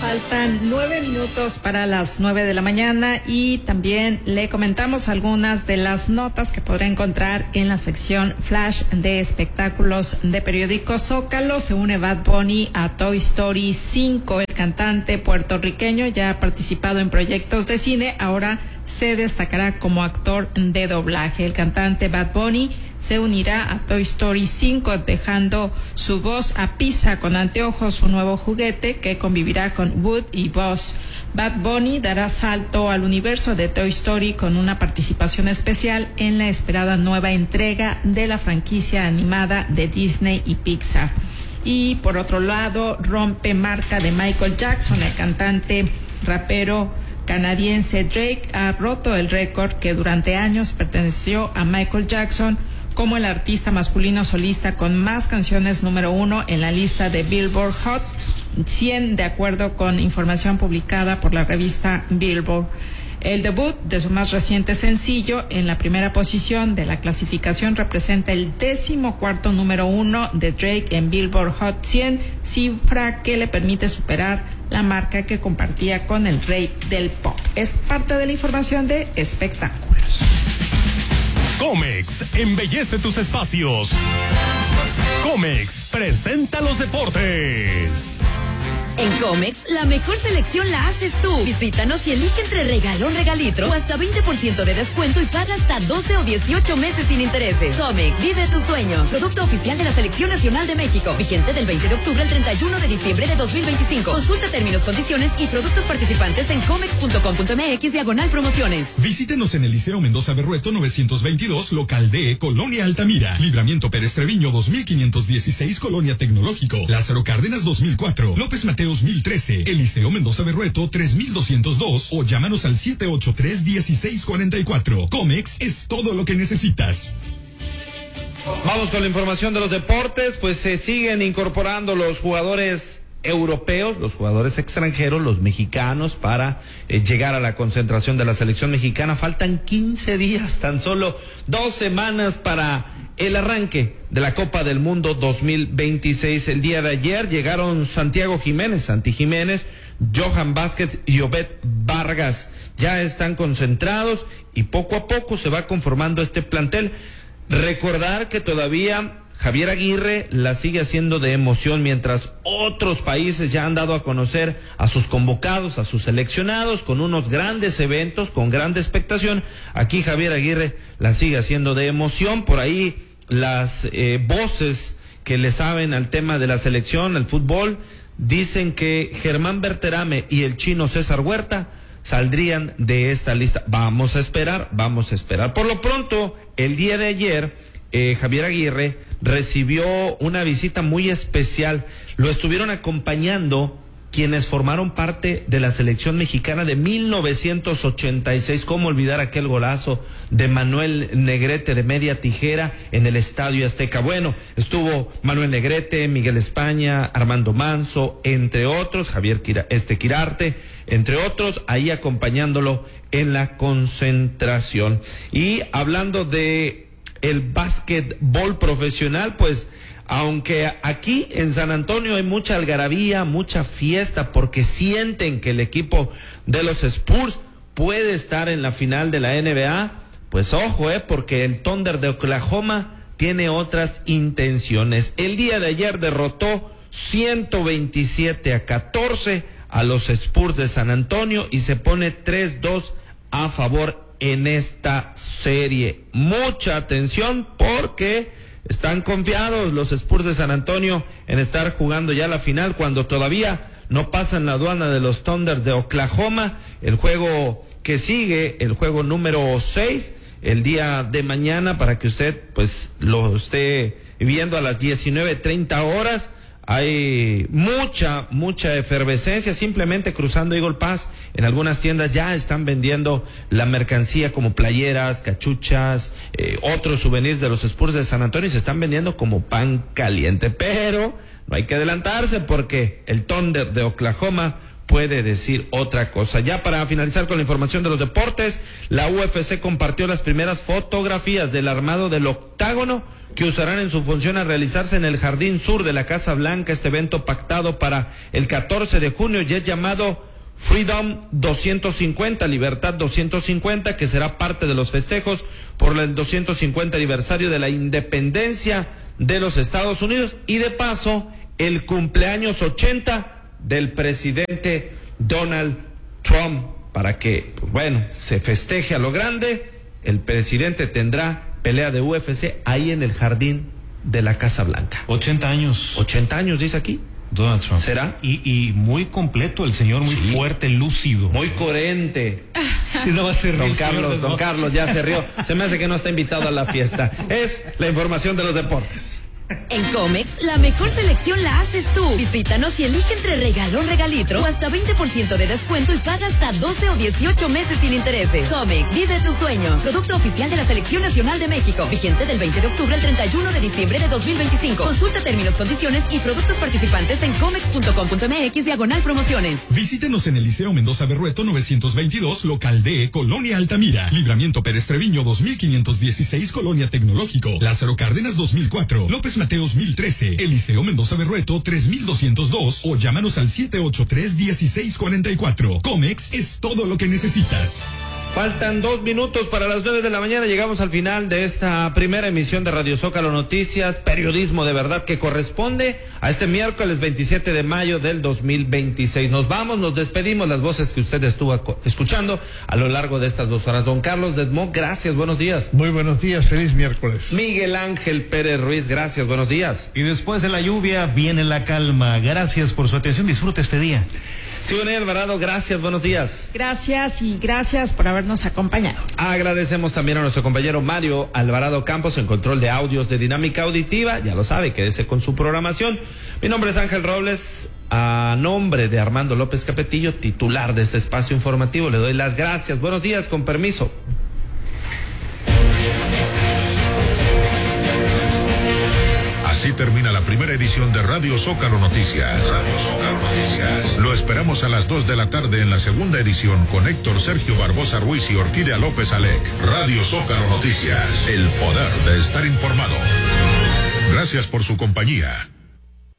Faltan 9 minutos para las 9 de la mañana y también le comentamos algunas de las notas que podrá encontrar en la sección Flash de espectáculos de periódico Zócalo. Se une Bad Bunny a Toy Story 5. El cantante puertorriqueño ya ha participado en proyectos de cine, ahora se destacará como actor de doblaje. El cantante Bad Bunny se unirá a Toy Story 5, dejando su voz a Pisa con anteojos, un nuevo juguete que convivirá con Woody y Buzz. Bad Bunny dará salto al universo de Toy Story con una participación especial en la esperada nueva entrega de la franquicia animada de Disney y Pixar. Y por otro lado, rompe marca de Michael Jackson. El cantante rapero canadiense Drake ha roto el récord que durante años perteneció a Michael Jackson como el artista masculino solista con más canciones número 1 en la lista de Billboard Hot 100, de acuerdo con información publicada por la revista Billboard. El debut de su más reciente sencillo en la primera posición de la clasificación representa el 14º número 1 de Drake en Billboard Hot 100, cifra que le permite superar la marca que compartía con el rey del pop. Es parte de la información de espectáculos. Comex embellece tus espacios. Comex presenta los deportes. En Comex, la mejor selección la haces tú. Visítanos y elige entre regalón, regalitro o hasta 20% de descuento y paga hasta 12 o 18 meses sin intereses. Comex, vive tus sueños. Producto oficial de la Selección Nacional de México. Vigente del 20 de octubre al 31 de diciembre de 2025. Consulta términos, condiciones y productos participantes en comex.com.mx/promociones. Visítenos en el Liceo Mendoza Berrueto 922, local D, Colonia Altamira. Libramiento Pérez Treviño 2516, Colonia Tecnológico. Lázaro Cárdenas 2004. López Mateos 1013, Eliseo Mendoza Berrueto 3202 o llámanos al 783-1644. Comex es todo lo que necesitas. Vamos con la información de los deportes. Pues se siguen incorporando los jugadores europeos, los jugadores extranjeros, los mexicanos para llegar a la concentración de la selección mexicana. Faltan 15 días, tan solo 2 semanas para el arranque de la Copa del Mundo 2026. El día de ayer llegaron Santiago Jiménez, Santi Jiménez, Johan Vázquez y Obed Vargas. Ya están concentrados y poco a poco se va conformando este plantel. Recordar que todavía Javier Aguirre la sigue haciendo de emoción, mientras otros países ya han dado a conocer a sus convocados, a sus seleccionados, con unos grandes eventos, con gran expectación. Aquí Javier Aguirre la sigue haciendo de emoción. Por ahí las voces que le saben al tema de la selección, al fútbol, dicen que Germán Berterame y el chino César Huerta saldrían de esta lista. Vamos a esperar. Por lo pronto, el día de ayer, Javier Aguirre recibió una visita muy especial. Lo estuvieron acompañando quienes formaron parte de la selección mexicana de 1986. ¿Cómo olvidar aquel golazo de Manuel Negrete de media tijera en el Estadio Azteca? Bueno, estuvo Manuel Negrete, Miguel España, Armando Manso, entre otros, Javier Quirarte, entre otros, ahí acompañándolo en la concentración. Y hablando de el básquetbol profesional, pues aunque aquí en San Antonio hay mucha algarabía, mucha fiesta, porque sienten que el equipo de los Spurs puede estar en la final de la NBA, pues ojo, porque el Thunder de Oklahoma tiene otras intenciones. El día de ayer derrotó 127-14 a los Spurs de San Antonio y se pone 3-2 a favor en esta serie. Mucha atención porque están confiados los Spurs de San Antonio en estar jugando ya la final, cuando todavía no pasan la aduana de los Thunder de Oklahoma. El juego que sigue, el juego número 6, el día de mañana, para que usted pues lo esté viendo a las 19:30 horas. Hay mucha efervescencia. Simplemente cruzando Eagle Pass, en algunas tiendas ya están vendiendo la mercancía como playeras, cachuchas, otros souvenirs de los Spurs de San Antonio, y se están vendiendo como pan caliente. Pero no hay que adelantarse, porque el Thunder de Oklahoma puede decir otra cosa. Ya para finalizar con la información de los deportes, la UFC compartió las primeras fotografías del armado del octágono que usarán en su función a realizarse en el Jardín Sur de la Casa Blanca. Este evento pactado para el 14 de junio ya es llamado Freedom 250, Libertad 250, que será parte de los festejos por el 250 aniversario de la independencia de los Estados Unidos y de paso el cumpleaños 80 del presidente Donald Trump, para que, pues bueno, se festeje a lo grande. El presidente tendrá pelea de UFC ahí en el jardín de la Casa Blanca. 80 años. 80 años, dice aquí. Donald Trump. ¿Será? Y muy completo el señor, muy fuerte, lúcido. Muy coherente. No va a ser Don Carlos ya se rió. Se me hace que no está invitado a la fiesta. Es la información de los deportes. En Comex, la mejor selección la haces tú. Visítanos y elige entre regalón, regalitro o hasta 20% de descuento y paga hasta 12 o 18 meses sin intereses. Comex, vive tus sueños. Producto oficial de la Selección Nacional de México. Vigente del 20 de octubre al 31 de diciembre de 2025. Consulta términos, condiciones y productos participantes en comex.com.mx/promociones. Visítenos en el Liceo Mendoza Berrueto 922, local D, Colonia Altamira. Libramiento Pérez Treviño 2516, Colonia Tecnológico. Lázaro Cárdenas 2004. López Mateos 1013, Eliseo Mendoza Berrueto 3202 o llámanos al 783-1644. Comex es todo lo que necesitas. Faltan 2 minutos para las 9 de la mañana. Llegamos al final de esta primera emisión de Radio Zócalo Noticias, periodismo de verdad que corresponde a este miércoles 27 de mayo del 2026. Nos vamos, nos despedimos, las voces que usted estuvo escuchando a lo largo de estas 2 horas. Don Carlos Dedmó, gracias, buenos días. Muy buenos días, feliz miércoles. Miguel Ángel Pérez Ruiz, gracias, buenos días. Y después de la lluvia viene la calma. Gracias por su atención, disfrute este día. Sigourney Alvarado, gracias, buenos días. Gracias y gracias por habernos acompañado. Agradecemos también a nuestro compañero Mario Alvarado Campos en control de audios de Dinámica Auditiva. Ya lo sabe, quédese con su programación. Mi nombre es Ángel Robles. A nombre de Armando López Capetillo, titular de este espacio informativo, le doy las gracias. Buenos días, con permiso. Así termina la primera edición de Radio Zócalo Noticias. Lo esperamos a las 2 de la tarde en la segunda edición con Héctor Sergio Barbosa Ruiz y Orquídea López Alec. Radio Zócalo Noticias, el poder de estar informado. Gracias por su compañía.